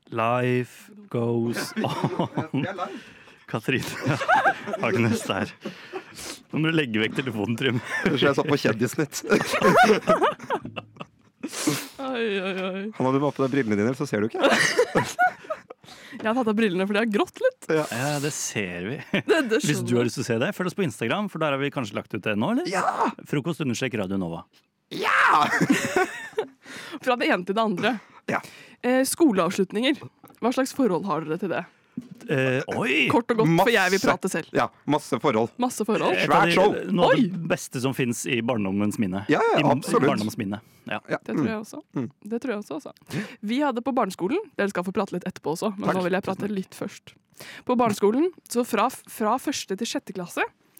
Life goes on. Katrine Agnes der. Nå må du legge vekk telefonen, Trym. Jeg satt på Kjendisnytt. Oi. Han hadde bare på deg brillene dine, så ser du ikke. Jeg har tatt av brillene fordi jeg har grått litt. Ja, det ser vi. Det Hvis du har lyst til å se det, følg oss på Instagram, for der har vi kanskje lagt ut det nå, eller? Ja! Frokost_Radio Nova. Ja! Fra det ene til det andre. Ja. Skoleavslutninger. Hva slags forhold har dere til det? Oi! Kort og godt, for jeg vil prate selv. Ja, masse forhold. Masse forhold. Svært show. Noe av det beste som finnes i barndommens minne. Ja, absolutt. I barndomsminne. Ja. Det tror jeg også. Det tror jeg også, altså. Vi hadde på barneskolen, dere skal få prate litt etterpå også, men Takk. nå vil jeg prate litt først. På barneskolen, så fra 1. til 6. klasse,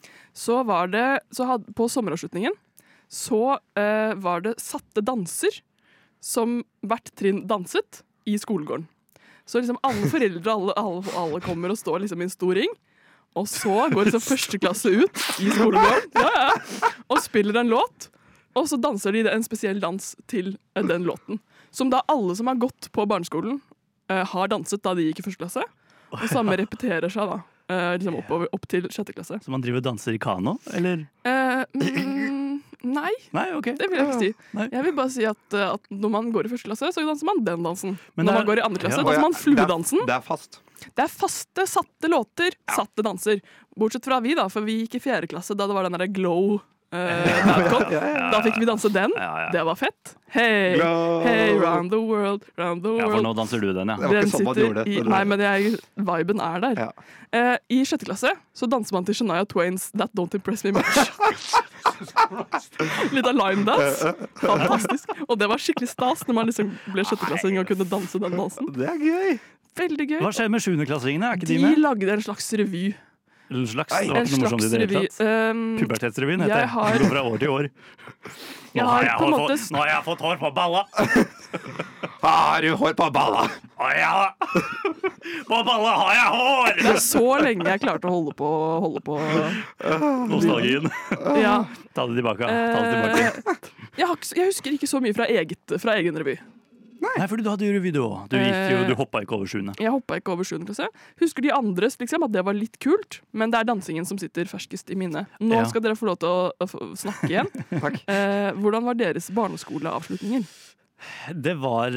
på sommeravslutningen, så var det satte danser som hvert trinn danset i skolegården. Så liksom alle foreldre, alle kommer og står liksom i en stor ring, og så går liksom 1. klasse ut i skolegården, og spiller en låt, og så danser de en spesiell dans til den låten. Som da alle som har gått på barneskolen har danset da de gikk i 1. klasse, og samme repeterer seg da, liksom opp til 6. klasse. Så man driver og danser i kano, eller? Nei, Ok. det vil jeg ikke si. Nei. Jeg vil bare si at når man går i 1. klasse, så danser man den dansen. Men Når man går i 2. klasse, danser man fluedansen. Det er fast. Det er faste, satte låter, satte danser. Bortsett fra vi da, for vi gikk i 4. klasse da det var den der Glow Madcon. Da fikk vi danse den. Ja. Det var fett. Hey, Glow. hey, round the world, round the Ja, for world. nå danser du den, ja. Det var ikke sånn man gjorde det. Nei, men viben er der. Ja. I 6. klasse så danser man til Shania Twains That Don't Impress Me Much. Litt av line dance. Fantastisk. Og det var skikkelig stas når man liksom ble 6.klassing og kunne danse den dansen. Det er gøy. Veldig gøy. Hva skjer med 7.-klassingene? Er ikke de De med? lagde en slags revy. En slags, det En var ikke noe morsomt i slags det hele revy. tatt. Pubertetsrevyen heter jeg det. har- Det går fra år til år. Jeg har på en måte Nå har jeg fått hår på balla! Har du hår på balla? Å ja! På balla har jeg hår! Det er så lenge jeg klarte å holde på. Nostalgien. Ja. Ta det tilbake. Ta det tilbake. Jeg husker ikke så mye fra egen revy. Nei, fordi du hadde jo revy du òg. Du hoppa ikke over 7. Jeg hoppa ikke over 7. klasse. Husker de andres liksom, at det var litt kult, men det er dansingen som sitter ferskest i minnet. Nå Ja. skal dere få lov til å snakke igjen. Takk. Hvordan var deres barneskoleavslutninger? Det var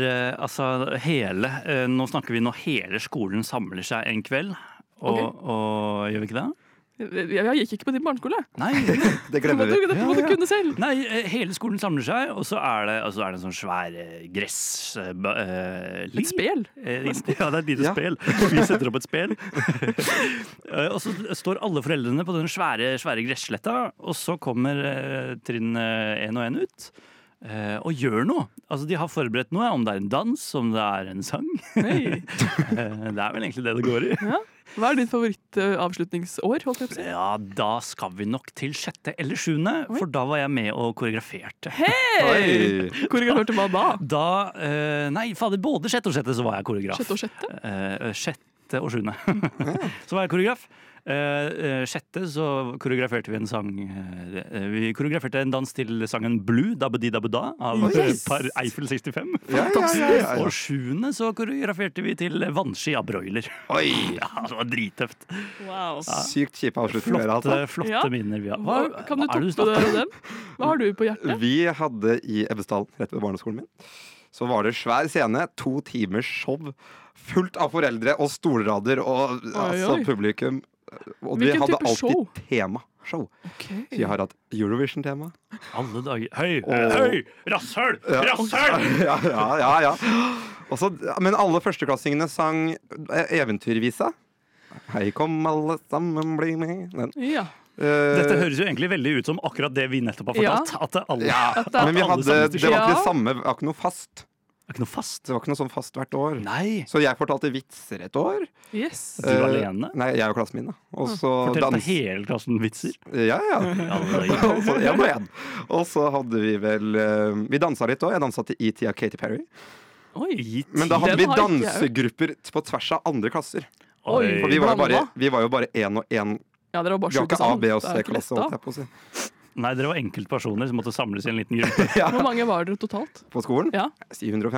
nå snakker vi når hele skolen samler seg en kveld. Og gjør vi ikke det? Jeg gikk ikke på din barneskole. Nei. Det glemmer vi. Dette må du kunne selv. Nei, hele skolen samler seg, og så er det en sånn svær gress... Et spel. Ja, det er et lite spel. Vi setter opp et spel. Og så står alle foreldrene på den svære gressletta, og så kommer trinn 1 og 1 ut. Og gjør noe. Altså, de har forberedt noe, om det er en dans, om det er en sang. Hey. Det er vel egentlig det det går i. Ja. Hva er ditt favorittavslutningsår? Holdt jeg på å si? Ja, da skal vi nok til 6. eller 7., for da var jeg med og koreograferte. Hey! Koreograferte hva da? Nei, fader, både 6. og 7. så var jeg koreograf. 6. og 6.? 6. og 7. Så var jeg koreograf. 6. så koreograferte vi en sang. Vi koreograferte en dans til sangen Blue, Dabba-di Dabba-da av Par Eiffel 65. Ja. Og 7. så koreograferte vi til Vannski av Broiler. Oi! Ja, det var drittøft. Wow. Sykt kjipe avslutninger. Altså. Flotte Ja. minner vi har. Kan du er det toppe snakker om? den? Hva har du på hjertet? Vi hadde i Ebbesdalen, rett ved barneskolen min, så var det svær scene, 2 timers show, fullt av foreldre og stolrader og Oi. publikum. Og Hvilken vi hadde type alltid show? temashow. Okay. Så vi har hatt Eurovision-tema. Alle dager. Høy! Åh. Høy! Rasshøl! Rasshøl! Ja. Men alle førsteklassingene sang Eventyrvisa. Hei, kom alle sammen, bli med. Den. Ja. Dette høres jo egentlig veldig ut som akkurat det vi nettopp har fortalt. Ja. At alle, Ja, At det er men vi alle hadde, sammen det var ikke Ja. det samme, det var ikke noe fast. Det er ikke noe fast. Det var ikke noe sånn fast hvert år. Nei. Så jeg fortalte vitser et år. Yes. Du alene? Nei, jeg og klassen min, da. Og så Fortalte hele klassen vitser. Ja. Alle dager. Og så en og en. Og så hadde vi vel Vi dansa litt òg. Jeg dansa til ET av Katy Perry. Oi. Men da hadde Den vi har ikke jeg dansegrupper på tvers av andre klasser. Oi. For vi var blanda. jo bare én og én. Ja, dere var bare Vi var sjuke ikke A, sammen. B og Det er ikke C-klasse, lett, holdt da. jeg på å si. Nei, dere var enkeltpersoner som måtte samles i en liten gruppe. Ja. Hvor mange var dere totalt? På skolen? Ja. 750, da.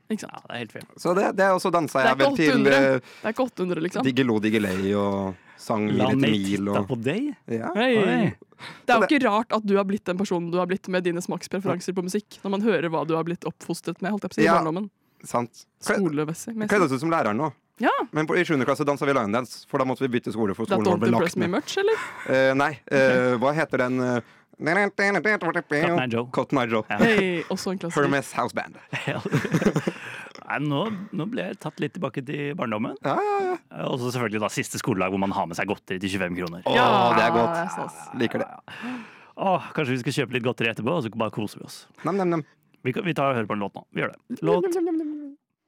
Ikke sant? Ja, det er helt feil. Så det er også dansa Det er jeg vel ikke til 800. Det er ikke 800, liksom. Diggelo Diggiley og sang La Litt meg Mil titta og på deg. ja. Hei. Oi. Det er jo ikke rart at du har blitt den personen du har blitt med dine smakspreferanser på musikk, når man hører hva du har blitt oppfostret med, holdt jeg på å si, i Ja. barndommen. Sant. Skolevessig. Kledde oss ut som læreren nå. Ja. Men i 7. klasse dansa vi line dance, for da måtte vi bytte skole. For That skolen vår don't ble impress lagt me ned. much, eller? Nei, hva heter den? Cotton Eye Joe. Cotton Eye Joe. Ja. Hei, også en klassiker. Hermes House Band. Nei, nå ble jeg tatt litt tilbake til barndommen. Ja. Og så selvfølgelig da siste skoledag hvor man har med seg godteri til 25 kroner. Å, Ja, det er det er godt. stas. Liker det. Kanskje vi skal kjøpe litt godteri etterpå, og så bare koser vi oss. Nam, nam, nam. Vi tar og hører på en låt nå. Vi gjør det. Låt